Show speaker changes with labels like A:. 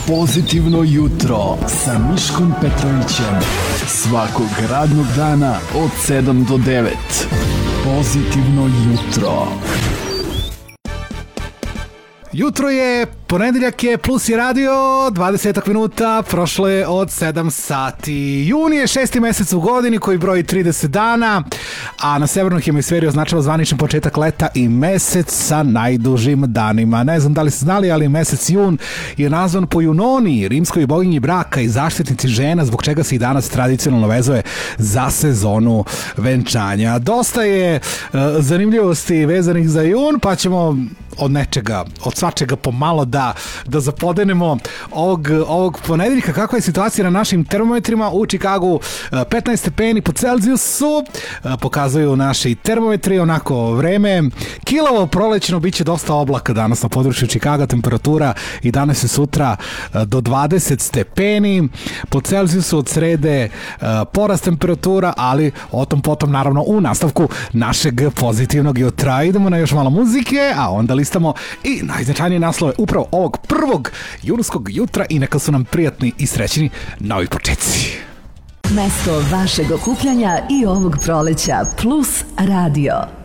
A: Pozitivno jutro sa Miškom Petrovićem. Svakog radnog dana od 7 do 9. Pozitivno jutro.
B: Jutro je, ponedeljak je, Plus je radio, 20 minuta, prošlo je od 7 sati. Juni je 6. mesec u godini koji broji 30 dana, a na severnoj hemisferi označava zvaničan početak leta i mesec sa najdužim danima. Ne znam da li ste znali, ali mesec jun je nazvan po Junoni, rimskoj boginji braka i zaštitnici žena, zbog čega se i danas tradicionalno vezuje za sezonu venčanja. Dosta je zanimljivosti vezanih za jun, pa ćemo od nečega, od svačega pomalo da zapodenemo ovog ponedeljka. Kakva je situacija na našim termometrima? U Čikagu 15 stepeni po Celzijusu, pokazuju naši termometri, onako vreme kilavo, prolećno, bit će dosta oblaka danas na području Čikaga, temperatura i danas i sutra do 20 stepeni po Celzijusu, od srede porast temperatura, ali o tom potom naravno u nastavku našeg pozitivnog jutra. Idemo na još malo muzike, a onda listamo i najznačajnije naslove upravo ovog prvog junskog jutra i neka su nam prijatni i srećni novi početci.
C: Mesto vašeg okupljanja i ovog proleća Plus Radio.